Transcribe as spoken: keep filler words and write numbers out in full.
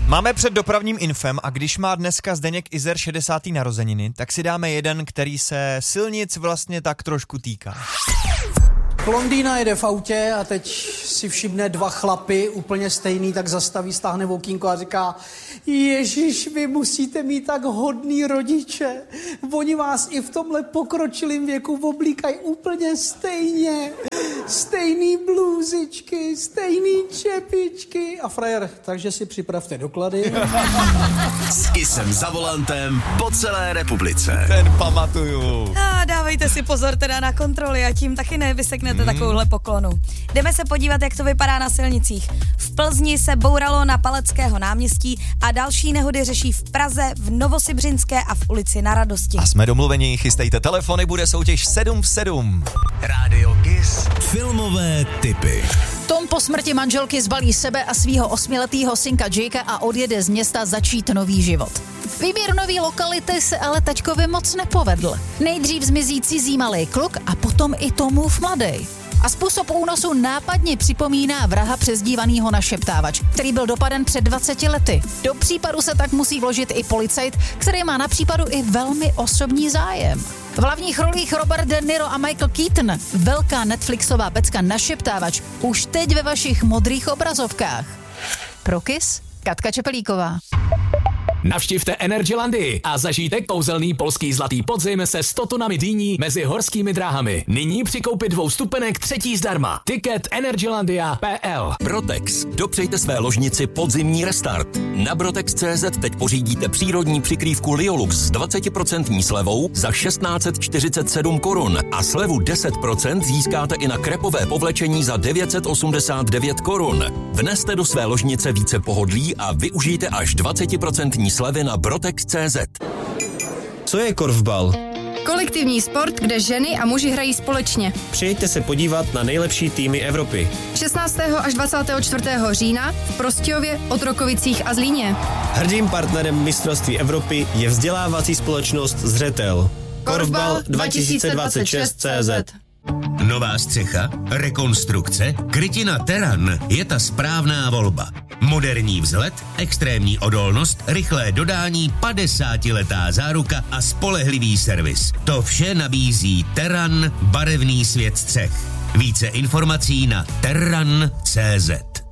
Máme před dopravním infem a když má dneska Zdeněk Izer šedesátý narozeniny, tak si dáme jeden, který se silnic vlastně tak trošku týká. Blondýna jede v autě a teď si všimne dva chlapy, úplně stejný, tak zastaví, stáhne okýnko a říká: Ježiš, vy musíte mít tak hodný rodiče. Oni vás i v tomhle pokročilém věku oblíkají úplně stejně. Stejný blůzičky, stejný čepičky. A frajer, takže si připravte doklady. S Kissem za volantem po celé republice. Ten pamatuju. A dávejte si pozor teda na kontroly a tím taky nevyseknete hmm. takovouhle poklonu. Jdeme se podívat, jak to vypadá na silnicích. V Plzni se bouralo na Palackého náměstí a další nehody řeší v Praze, v Novosibřinské a v ulici Na Radosti. A jsme domluveni, chystejte telefony, bude soutěž sedm v sedm. Rádio Kiss. Filmové tipy. Tom po smrti manželky zbalí sebe a svýho osmiletýho synka Jakea a odjede z města začít nový život. Výběr nový lokality se ale taťkovi moc nepovedl. Nejdřív zmizí cizí malej kluk a potom i Tomův mladej. A způsob únosu nápadně připomíná vraha přezdívanýho Našeptávač, který byl dopaden před dvaceti lety. Do případu se tak musí vložit i policajt, který má na případu i velmi osobní zájem. V hlavních rolích Robert De Niro a Michael Keaton. Velká Netflixová pecka Našeptávač už teď ve vašich modrých obrazovkách. Pro Kiss, Katka Čepelíková. Navštivte Energylandii a zažijte kouzelný polský zlatý podzim se sto tunami dýní mezi horskými dráhami. Nyní při koupi dvou stupenek třetí zdarma. Tiket energylandia tečka p l. Brotex. Dopřejte své ložnici podzimní restart. Na brotex tečka cé zet teď pořídíte přírodní přikrývku Liolux s dvacet procent slevou za tisíc šest set čtyřicet sedm korun a slevu deset procent získáte i na krepové povlečení za devět set osmdesát devět korun. Vneste do své ložnice více pohodlí a využijte až dvacet procent slevy na brotex tečka cé zet. Co je korfbal? Kolektivní sport, kde ženy a muži hrají společně. Přijďte se podívat na nejlepší týmy Evropy. šestnáctého až dvacátého čtvrtého října v Prostějově, Otrokovicích a Zlíně. Hrdým partnerem mistrovství Evropy je vzdělávací společnost Zřetel. Korfbal dva tisíce dvacet šest tečka cé zet. Nová střecha, rekonstrukce, krytina Terran je ta správná volba. Moderní vzhled, extrémní odolnost, rychlé dodání, padesátiletá záruka a spolehlivý servis. To vše nabízí Terran, barevný svět střech. Více informací na terran tečka cé zet.